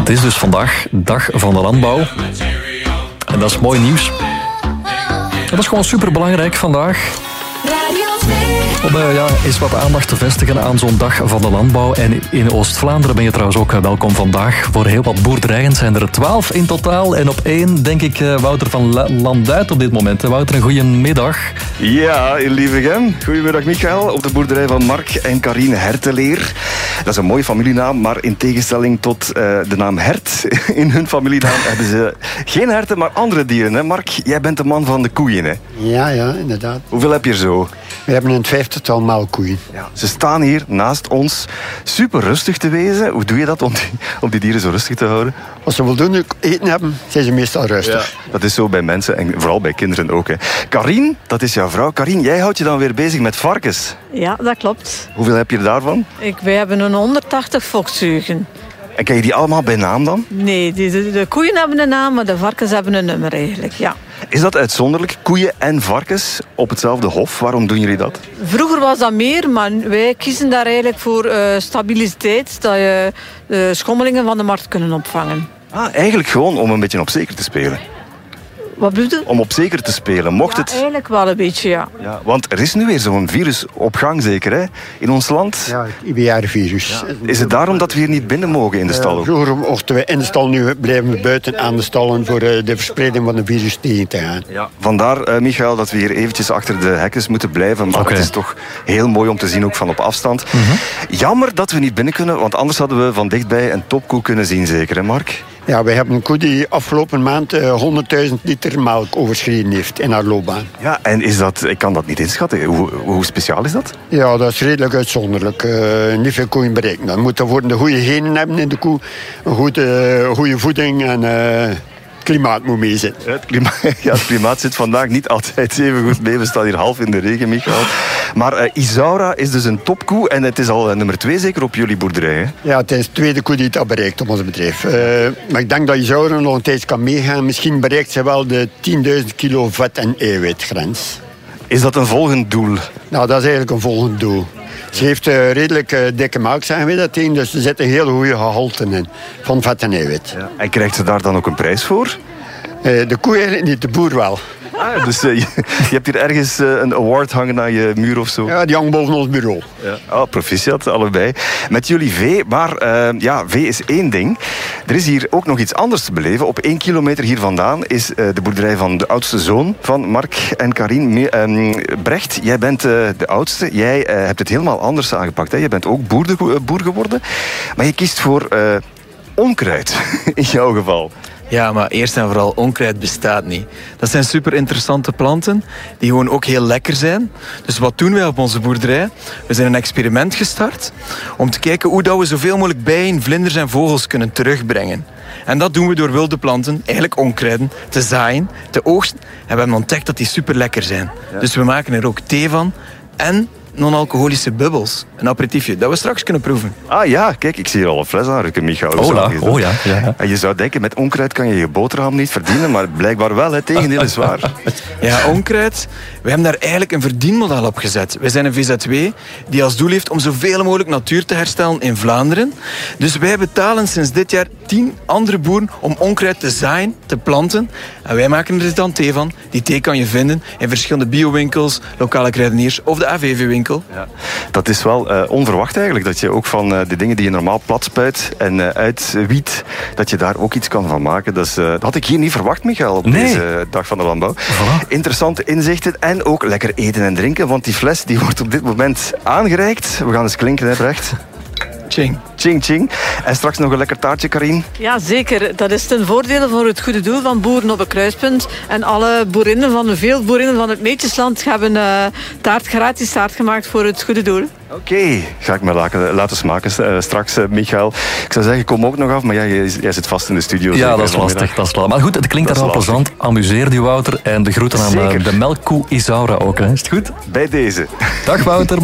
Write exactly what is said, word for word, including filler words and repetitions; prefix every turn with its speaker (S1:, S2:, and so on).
S1: Het is dus vandaag Dag van de Landbouw. En dat is mooi nieuws. Dat is gewoon superbelangrijk vandaag. Om uh, ja, eens wat aandacht te vestigen aan zo'n Dag van de Landbouw. En in Oost-Vlaanderen ben je trouwens ook welkom vandaag. Voor heel wat boerderijen zijn er twaalf in totaal. En op één denk ik uh, Wouter van La- Landuit op dit moment. Wouter, een goeie middag.
S2: Ja, in Lievegem. Goedemiddag Michael. Op de boerderij van Mark en Karien Herteleer. Dat is een mooie familienaam, maar in tegenstelling tot uh, de naam Hert in hun familienaam hebben ze geen herten, maar andere dieren. Hè? Mark, jij bent de man van de koeien, hè?
S3: Ja, ja, inderdaad.
S2: Hoeveel heb je er zo?
S3: We hebben een vijftigtal melkkoeien.
S2: Ja. Ze staan hier naast ons super rustig te wezen. Hoe doe je dat om die, om die dieren zo rustig te houden?
S3: Als ze voldoende eten hebben, zijn ze meestal rustig.
S2: Ja. Dat is zo bij mensen en vooral bij kinderen ook. Hè. Karien, dat is jouw vrouw. Karien, jij houdt je dan weer bezig met varkens.
S4: Ja, dat klopt.
S2: Hoeveel heb je er daarvan?
S4: Ik, wij hebben een honderdtachtig volkszugen.
S2: En ken je die allemaal bij naam dan?
S4: Nee, de, de, de koeien hebben een naam, maar de varkens hebben een nummer eigenlijk, ja.
S2: Is dat uitzonderlijk? Koeien en varkens op hetzelfde hof? Waarom doen jullie dat?
S4: Vroeger was dat meer, maar wij kiezen daar eigenlijk voor uh, stabiliteit, dat je de schommelingen van de markt kunnen opvangen.
S2: Ah, eigenlijk gewoon om een beetje op zeker te spelen.
S4: Wat bedoel je?
S2: Om op zeker te spelen, mocht
S4: ja,
S2: het...
S4: eigenlijk wel een beetje, ja.
S2: ja. Want er is nu weer zo'n virus op gang, zeker, hè? In ons land.
S3: Ja, het I B R-virus.
S2: Ja. Is het daarom dat we hier niet binnen mogen in de stal?
S3: Uh, vroeger mochten we in de stal, nu blijven we buiten aan de stallen voor uh, de verspreiding van de virus tegen te gaan.
S2: Ja. Vandaar, uh, Michael, dat we hier eventjes achter de hekjes moeten blijven. Maar
S1: okay.
S2: Het is toch heel mooi om te zien, ook van op afstand. Mm-hmm. Jammer dat we niet binnen kunnen, want anders hadden we van dichtbij een topkoe kunnen zien, zeker, hè, Mark?
S3: Ja, wij hebben een koe die afgelopen maand uh, honderdduizend liter melk overschreden heeft in haar loopbaan.
S2: Ja, en is dat, ik kan dat niet inschatten. Hoe, hoe speciaal is dat?
S3: Ja, dat is redelijk uitzonderlijk. Uh, niet veel koeien bereiken. Dan moeten we de goede genen hebben in de koe, een goede, uh, goede voeding en... Uh, klimaat moet meezitten.
S2: Ja, het, klimaat, ja, het klimaat zit vandaag niet altijd even goed mee. We staan hier half in de regen, Michael. Maar uh, Isaura is dus een topkoe en het is al uh, nummer twee zeker op jullie boerderij, hè?
S3: Ja, het is de tweede koe die het al bereikt op ons bedrijf. Uh, maar ik denk dat Isaura nog een tijd kan meegaan. Misschien bereikt ze wel de tienduizend kilo vet- en eiwitgrens.
S2: Is dat een volgend doel?
S3: Nou, dat is eigenlijk een volgend doel. Ze heeft uh, redelijk uh, dikke melk, zeggen we dat tegen. Dus er zitten heel goede gehalten in van vet en eiwit.
S2: Ja. En krijgt ze daar dan ook een prijs voor?
S3: Uh, de koe eigenlijk niet, de boer wel.
S2: Ah, dus uh, je, je hebt hier ergens uh, een award hangen aan je muur of zo?
S3: Ja, die hangt boven ons bureau.
S2: Ja. Oh, proficiat, allebei. Met jullie vee, maar uh, ja, vee is één ding. Er is hier ook nog iets anders te beleven. Op één kilometer hier vandaan is uh, de boerderij van de oudste zoon van Mark en Karien. Um, Brecht, jij bent uh, de oudste. Jij uh, hebt het helemaal anders aangepakt. Hè? Je bent ook boer, de, boer geworden. Maar je kiest voor uh, onkruid, in jouw geval.
S5: Ja, maar eerst en vooral, onkruid bestaat niet. Dat zijn super interessante planten die gewoon ook heel lekker zijn. Dus wat doen wij op onze boerderij? We zijn een experiment gestart om te kijken hoe dat we zoveel mogelijk bijen, vlinders en vogels kunnen terugbrengen. En dat doen we door wilde planten, eigenlijk onkruiden, te zaaien, te oogsten. En we hebben ontdekt dat die super lekker zijn. Ja. Dus we maken er ook thee van en non-alcoholische bubbels. Een aperitiefje dat we straks kunnen proeven.
S2: Ah ja, kijk, ik zie hier al een fles aanrukken, Michael.
S1: Hola, oh ja, ja, ja.
S2: En je zou denken, met onkruid kan je je boterham niet verdienen, maar blijkbaar wel, het tegendeel is waar.
S5: Ja, onkruid, we hebben daar eigenlijk een verdienmodel op gezet. We zijn een V Z W die als doel heeft om zoveel mogelijk natuur te herstellen in Vlaanderen. Dus wij betalen sinds dit jaar tien andere boeren om onkruid te zaaien, te planten. En wij maken er dan thee van. Die thee kan je vinden in verschillende biowinkels, lokale kruideniers of de A V V-winkel.
S2: Ja, dat is wel uh, onverwacht eigenlijk, dat je ook van uh, de dingen die je normaal plat spuit en uh, uitwiet, dat je daar ook iets kan van maken. Dus, uh, dat had ik hier niet verwacht, Michael, op nee. deze Dag van de Landbouw. Voilà. Interessante inzichten en ook lekker eten en drinken, want die fles die wordt op dit moment aangereikt. We gaan eens klinken, hè, Brecht?
S5: Ching.
S2: Ching, ching. En straks nog een lekker taartje, Karien?
S4: Ja, zeker. Dat is ten voordele voor het goede doel van Boeren op een Kruispunt. En alle boerinnen van, veel boerinnen van het Meetjesland hebben uh, taart, gratis taart gemaakt voor het goede doel.
S2: Oké, okay. Ga ik me laten, laten smaken uh, straks, uh, Michael. Ik zou zeggen, kom ook nog af, maar ja, jij, jij zit vast in de studio.
S1: Ja, dat is lastig. Dat is lastig. Maar goed, het klinkt er wel plezant. Amuseer je, Wouter. En de groeten aan uh, de melkkoe Isaura ook. Hè. Is het goed?
S2: Bij deze.
S1: Dag, Wouter.